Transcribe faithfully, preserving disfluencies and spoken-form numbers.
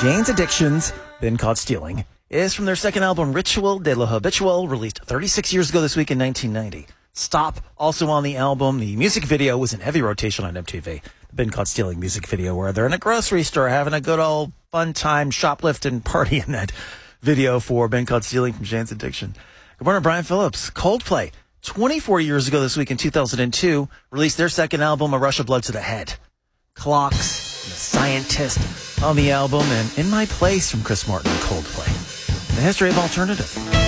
Jane's Addictions, Been Caught Stealing, is from their second album, Ritual de la Habitual, released thirty-six years ago this week in nineteen ninety. Stop, also on the album. The music video was in heavy rotation on M T V. The Been Caught Stealing music video, where they're in a grocery store having a good old fun time, shoplifting party in that video for Been Caught Stealing from Jane's Addiction. Good morning, Brian Phillips. Coldplay, twenty-four years ago this week in two thousand two, released their second album, A Rush of Blood to the Head. Clocks, and The Scientist on the album, and In My Place from Chris Martin and Coldplay. The history of alternative.